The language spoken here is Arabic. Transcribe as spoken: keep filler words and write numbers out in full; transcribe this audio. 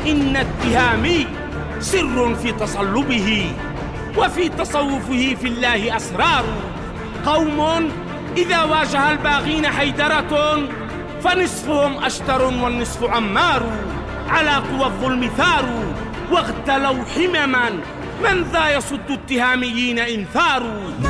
إن اتهامي سر في تصلبه، وفي تصوفه في الله أسرار. قوم إذا واجه الباغين حيدرة، فنصفهم أشتر والنصف عمار. على قوى الظلم ثاروا واغتلوا حمما، من ذا يصد اتهاميين إن ثاروا.